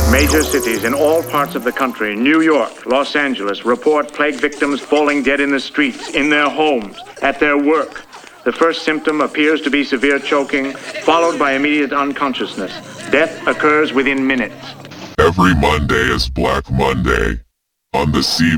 Major cities in all parts of the country, New York, Los Angeles, report plague victims falling dead in the streets, in their homes, at their work. The first symptom appears to be severe choking, followed by immediate unconsciousness. Death occurs within minutes. Every Monday is Black Monday on the